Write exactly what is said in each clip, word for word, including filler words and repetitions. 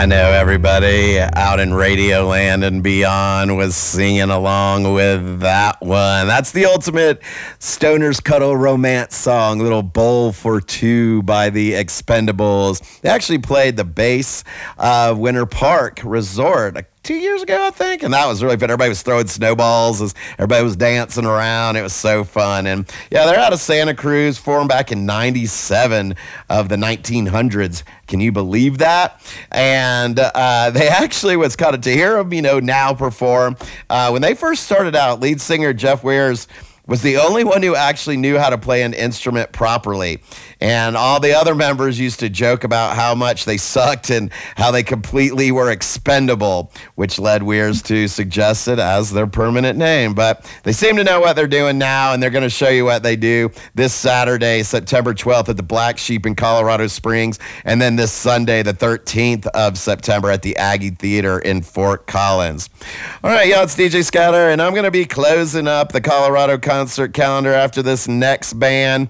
I know everybody out in Radio Land and beyond was singing along with that one. That's the ultimate Stoner's Cuddle romance song, Little Bowl for Two by the Expendables. They actually played the base of Winter Park Resort like two years ago, I think, and that was really fun. Everybody was throwing snowballs as everybody was dancing around. It was so fun. And yeah, they're out of Santa Cruz, formed back in ninety-seven of the nineteen hundreds. Can you believe that? And uh, they actually was kind of to hear them, you know, now perform. Uh, when they first started out, lead singer Jeff Weirs was the only one who actually knew how to play an instrument properly. And all the other members used to joke about how much they sucked and how they completely were expendable, which led Weirs to suggest it as their permanent name. But they seem to know what they're doing now, and they're going to show you what they do this Saturday, September twelfth at the Black Sheep in Colorado Springs, and then this Sunday, the thirteenth of September at the Aggie Theater in Fort Collins. All right, y'all, it's D J Scatter, and I'm going to be closing up the Colorado concert calendar after this next band.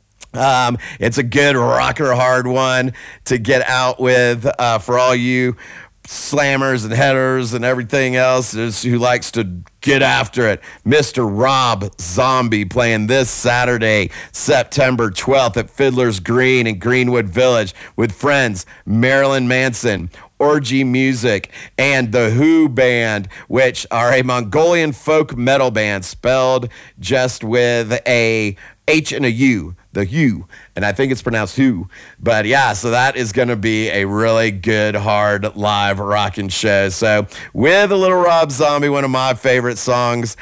Um, it's a good rocker hard one to get out with uh, for all you slammers and headers and everything else who likes to get after it. Mister Rob Zombie playing this Saturday, September twelfth at Fiddler's Green in Greenwood Village with friends Marilyn Manson, Orgy Music, and the Who Band, which are a Mongolian folk metal band spelled just with a H and a U, the U, and I think it's pronounced Who. But yeah, so that is going to be a really good, hard, live rocking show. So with a little Rob Zombie, one of my favorite songs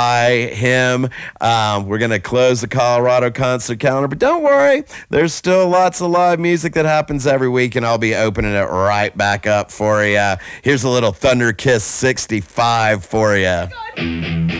by him, um, we're going to close the Colorado concert calendar. But don't worry, there's still lots of live music that happens every week, and I'll be opening it right back up for you. Here's a little Thunder Kiss sixty-five for you.